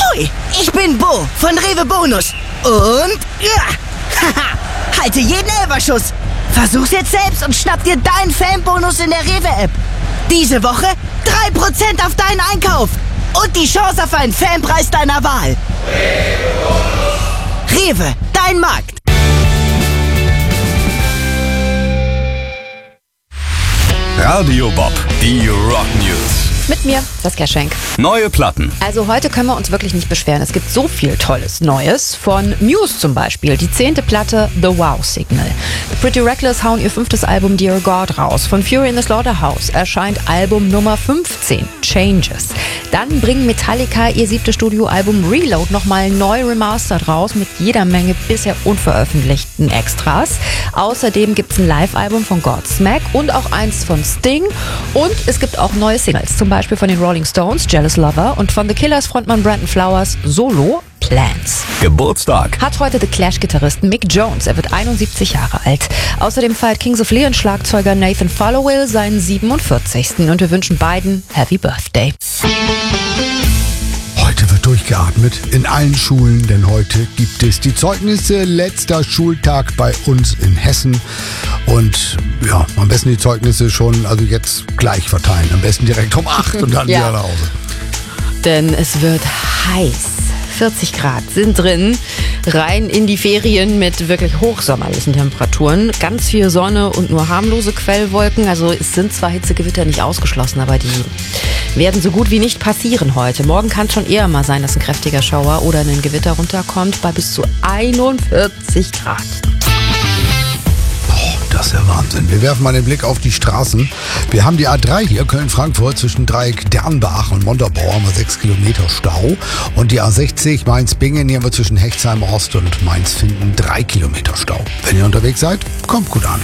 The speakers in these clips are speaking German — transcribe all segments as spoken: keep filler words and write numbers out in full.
Ahoi, ich bin Bo von Rewe Bonus. Und ja, haha, halte jeden Elferschuss. Versuch's jetzt selbst und schnapp dir deinen Fanbonus in der Rewe-App. Diese Woche drei Prozent auf deinen Einkauf. Und die Chance auf einen Fanpreis deiner Wahl. Rewe, dein Markt. Radio Bob, die Rock News. Mit mir, Saskia Schenk. Neue Platten. Also heute können wir uns wirklich nicht beschweren. Es gibt so viel Tolles Neues. Von Muse zum Beispiel, die zehnte Platte The Wow Signal. Pretty Reckless hauen ihr fünftes Album Dear God raus. Von Fury in the Slaughterhouse erscheint Album Nummer fünfzehn, Changes. Dann bringen Metallica ihr siebtes Studioalbum Reload nochmal neu remastered raus mit jeder Menge bisher unveröffentlichten Extras. Außerdem gibt es ein Live-Album von Godsmack und auch eins von Sting. Und es gibt auch neue Singles, zum Beispiel von den Rolling Stones, Jealous Lover, und von The Killers Frontmann Brandon Flowers, Solo, Plans. Geburtstag Hat heute The Clash-Gitarristen Mick Jones. Er wird einundsiebzig Jahre alt. Außerdem feiert Kings of Leon Schlagzeuger Nathan Followill seinen siebenundvierzigsten Und wir wünschen beiden Happy Birthday. Heute wird durchgeatmet in allen Schulen, denn heute gibt es die Zeugnisse. Letzter Schultag bei uns in Hessen. Und ja, am besten die Zeugnisse schon, also jetzt gleich verteilen. Am besten direkt um acht und dann Ja. wieder nach Hause. Denn es wird heiß. vierzig Grad sind drin. Rein in die Ferien mit wirklich hochsommerlichen Temperaturen. Ganz viel Sonne und nur harmlose Quellwolken. Also es sind zwar Hitzegewitter nicht ausgeschlossen, aber die werden so gut wie nicht passieren heute. Morgen kann es schon eher mal sein, dass ein kräftiger Schauer oder ein Gewitter runterkommt bei bis zu einundvierzig Grad. Das ist ja Wahnsinn. Wir werfen mal den Blick auf die Straßen. Wir haben die A drei hier, Köln-Frankfurt, zwischen Dreieck Dernbach und Montabaur haben wir sechs Kilometer Stau. Und die A sechzig Mainz-Bingen, hier haben wir zwischen Hechtsheim Ost und Mainz-Finden drei Kilometer Stau. Wenn ihr unterwegs seid, kommt gut an.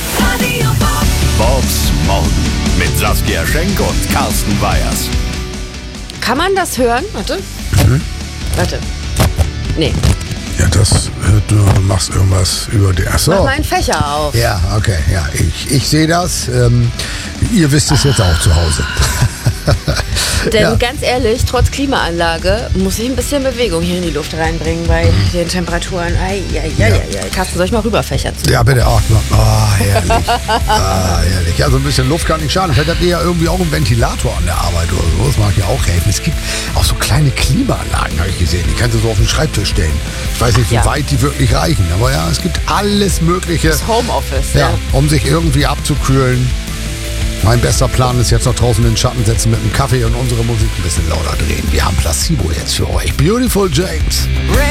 Bobs Morgen mit Saskia Schenk und Carsten Weyers. Kann man das hören? Warte. Mhm. Warte. Nee. Ja, das, äh, du machst irgendwas über die... Achso. Mach mal einen Fächer auf. Ja, okay, ja, ich, ich sehe das. Ähm, ihr wisst es jetzt auch zu Hause. Denn Ja. ganz ehrlich, trotz Klimaanlage muss ich ein bisschen Bewegung hier in die Luft reinbringen bei den Temperaturen. Ei, ei, ei, ei, ei. Carsten, soll ich mal rüberfächern? Ja, bitte. Ach, oh, herrlich. Ah, herrlich. Also ein bisschen Luft kann nicht schaden. Vielleicht habt ihr ja irgendwie auch einen Ventilator an der Arbeit oder so. Das mag ja auch helfen. Es gibt auch so kleine Klimaanlagen, habe ich gesehen. Die kannst du so auf den Schreibtisch stellen. Ich weiß nicht, wie Ja. weit die wirklich reichen. Aber ja, es gibt alles Mögliche. Das Homeoffice. Ja, um sich irgendwie abzukühlen. Mein bester Plan ist jetzt noch draußen in den Schatten setzen mit einem Kaffee und unsere Musik ein bisschen lauter drehen. Wir haben Placebo jetzt für euch. Beautiful James.